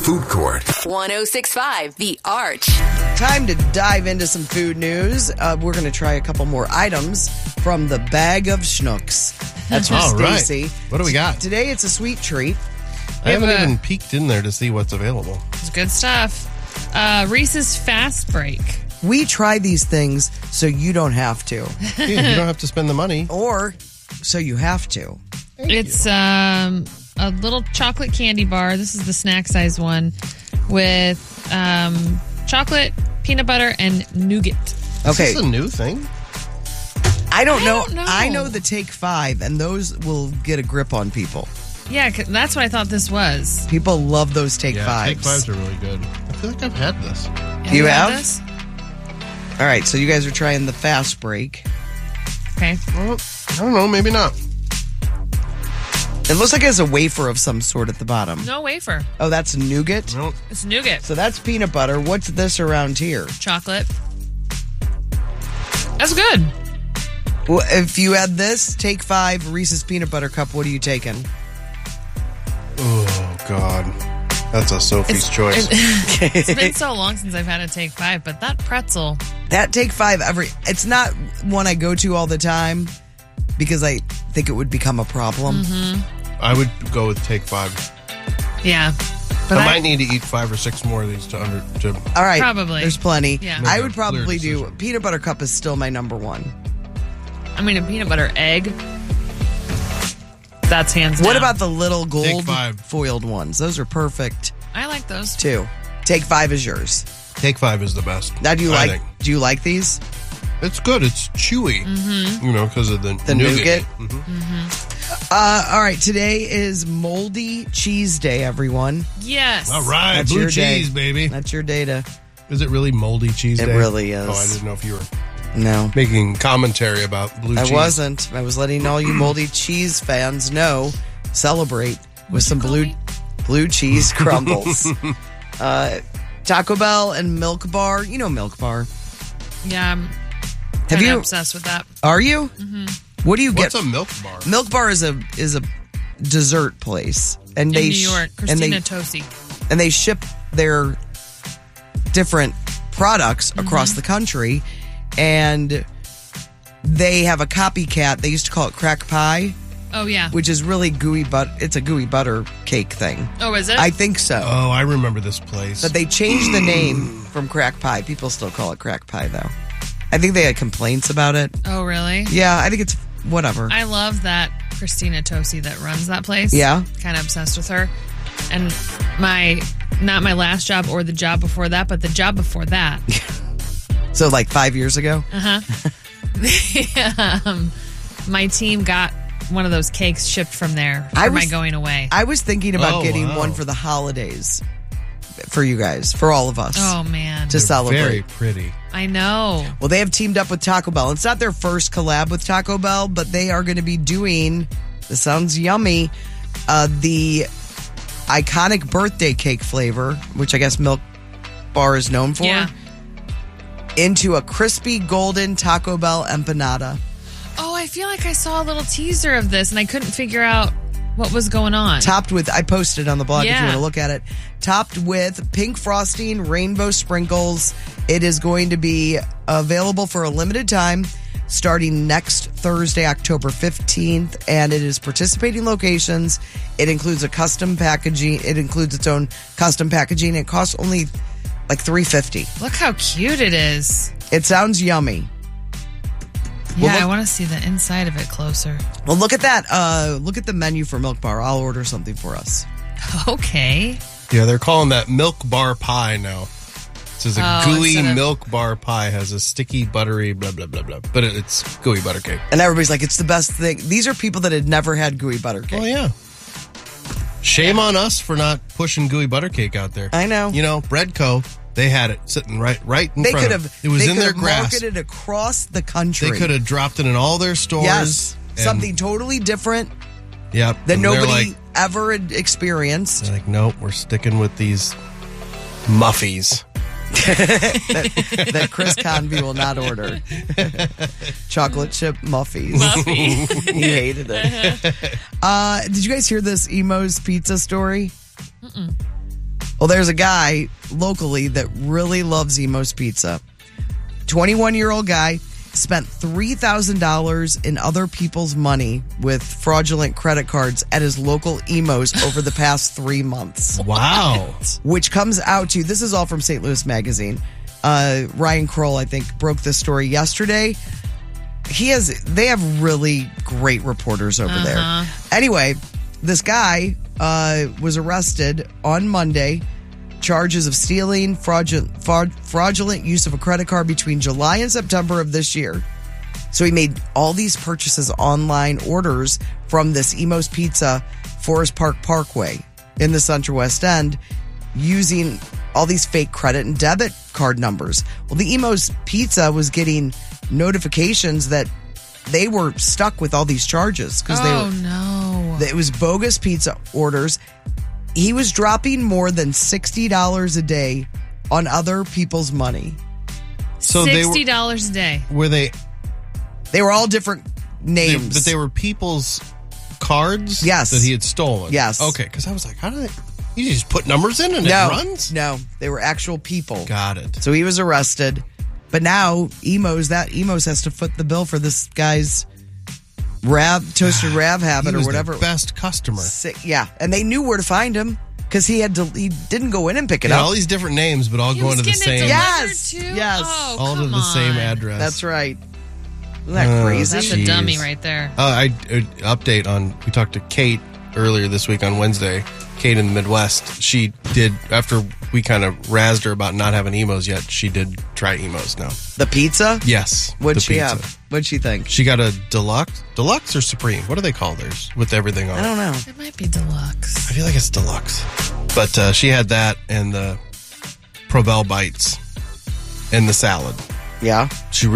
Food Court. 106.5 The Arch. Time to dive into some food news. We're going to try a couple more items from the Bag of Schnooks. That's from Stacy. What do we got? Today it's a sweet treat. I haven't even peeked in there to see what's available. It's good stuff. Reese's Fast Break. We try these things so you don't have to. Yeah, you don't have to spend the money. Or so you have to. It's a little chocolate candy bar. This is the snack size one with chocolate, peanut butter, and nougat. Okay. Is this a new thing? I don't know. don't know. I know the Take 5, and those will get a grip on people. Yeah, that's what I thought this was. People love those Take 5s. Take 5s are really good. I feel like I've had this. You had have? this? All right, so you guys are trying the Fast Break. Okay. Well, I don't know. Maybe not. It looks like it has a wafer of some sort at the bottom. No wafer. Oh, that's nougat? No. It's nougat. So that's peanut butter. What's this around here? Chocolate. That's good. Well, if you had this, Take 5 Reese's Peanut Butter Cup, what are you taking? Oh, God. That's a Sophie's choice. It's been so long since I've had a Take 5, but that pretzel. That Take 5, it's not one I go to all the time because I think it would become a problem. I would go with Take 5. Yeah. But I might need to eat 5 or 6 more of these to All right. Probably. There's plenty. Yeah. I Make a would probably clear do decision. Peanut Butter Cup is still my number one. I mean, a peanut butter egg. That's hands down. What about the little gold Take 5. foiled ones? Those are perfect I like those. too. Take 5 is yours. Take 5 is the best. Now, do I think. you like these? It's good. It's chewy. You know, because of the nougat? Mhm. All right. Today is Moldy Cheese Day, everyone. Yes. All right. That's Blue your day. cheese, baby. That's your data. Is it really moldy cheese It day? really is. Oh, I didn't know if you were No. making commentary about blue cheese. I wasn't. I was letting all you moldy cheese fans know. Celebrate with some blue cheese crumbles. Taco Bell and Milk Bar. You know Milk Bar. Yeah, I'm Have kinda you? obsessed with that. Are you? What do you What's get? a milk bar? Milk Bar is a dessert place, and In they New York, and Christina Tosi. they ship their different products across the country, and they have a copycat. They used to call it crack pie, Oh, yeah. which is really gooey, but it's a gooey butter cake thing. Oh, is it? I think so. Oh, I remember this place. But they changed the name from crack pie. People still call it crack pie, though. I think they had complaints about it. Oh, really? Yeah, I think it's whatever. I love that Christina Tosi that runs that place. Yeah? Kind of obsessed with her. And not my last job or the job before that, but the job before that. So like 5 years ago? My team got one of those cakes shipped from there for my going away. I was thinking about getting wow. one for the holidays for you guys, for all of us. Oh, man. To celebrate. Very pretty. I know. Well, they have teamed up with Taco Bell. It's not their first collab with Taco Bell, but they are going to be doing, this sounds yummy, the iconic birthday cake flavor, which I guess Milk Bar is known for, Yeah. into a crispy golden Taco Bell empanada. Oh, I feel like I saw a little teaser of this and I couldn't figure out what was going on. Topped with, I posted on the blog if you Yeah. want to look at it, topped with pink frosting, rainbow sprinkles. It is going to be available for a limited time starting next Thursday, October 15th, and it is participating locations. It includes a custom packaging. It includes its own custom packaging. It costs only like $3.50. Look how cute it is. It sounds yummy. Yeah, look- I want to see the inside of it closer. Well, look at that. Look at the menu for Milk Bar. I'll order something for us. Okay. Yeah, they're calling that milk bar pie now. It says a gooey instead of- milk bar pie has a sticky, buttery, blah, blah, blah, blah. But it's gooey butter cake. And everybody's like, it's the best thing. These are people that had never had gooey butter cake. Oh, yeah. Shame on us for not pushing gooey butter cake out there. I know. You know, Breadco, they had it sitting right in They front could of have. It was they in could their have grasp. marketed across the country. They could have dropped it in all their stores. Yes, and- something totally different Yep. that and they're nobody like, ever had experienced. they're like, nope, we're sticking with these muffies. That Chris Convey will not order. Chocolate chip muffies. He hated it. Did you guys hear this Emo's Pizza story? Well, there's a guy locally that really loves Emo's Pizza. 21-year-old guy spent $3,000 in other people's money with fraudulent credit cards at his local Emo's over the past 3 months. Wow. Which comes out to, this is all from St. Louis Magazine. Ryan Kroll, I think, broke this story yesterday. They have really great reporters over there. Anyway, this guy was arrested on Monday. Charges of stealing, fraudulent use of a credit card between July and September of this year. So he made all these purchases, online orders from this Emo's Pizza, Forest Park Parkway in the Central West End, using all these fake credit and debit card numbers. Well, the Emo's Pizza was getting notifications that they were stuck with all these charges because it was bogus pizza orders. He was dropping more than $60 a day on other people's money. So $60 a day. Were they? They were all different names. But they were people's cards? Yes. That he had stolen? Yes. Okay, because I was like, how did you just put numbers in and it runs? No, they were actual people. Got it. So he was arrested. But now Emo's has to foot the bill for this guy's toasted Rav habit He was or whatever. their best customer. Yeah, and they knew where to find him because he didn't go in and pick it Yeah, up. all these different names, but all going to the same. Yes. Yes. Oh, all to the same address. That's right. Isn't that crazy? That's a dummy right there. Update on, we talked to Kate earlier this week on Wednesday. Kate in the Midwest. She did, after we kind of razzed her about not having Emo's yet, she did try Emo's now. The pizza? Yes. What'd she have? What'd she think? She got a deluxe or supreme? What do they call theirs with everything on it? I don't know. It might be deluxe. I feel like it's deluxe. But she had that and the Provel bites and the salad. Yeah. She